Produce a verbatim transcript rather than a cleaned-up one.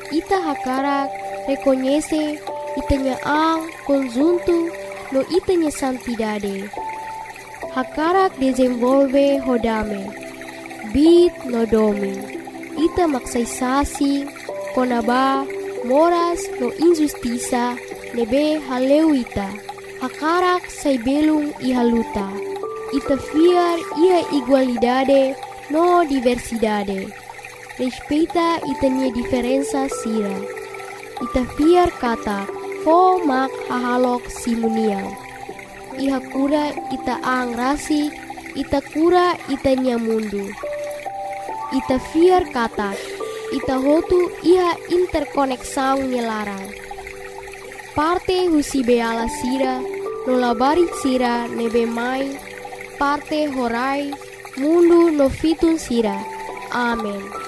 ita hakarak reconhece itanya ang conjunto no itanya santidade. Hakarak desenvolve hodame, bit no domi, ita maksaysasi, konaba, moras no injustiça, nebe haleuita, hakarak say belung ihaluta, ita fiar ia igualdade no diversidade, respeita itanya diferensa sira, ita fiar katak, fo mak hahalok simuniau. Iha kura ita ang rasi, ita kura itanya mundu. Ita fiar katak, ita hotu iha interkoneksang nyelarang. Parte husi beala sira, nolabari sira nebe mai, parte horai, mundu no fitun sira. Amen.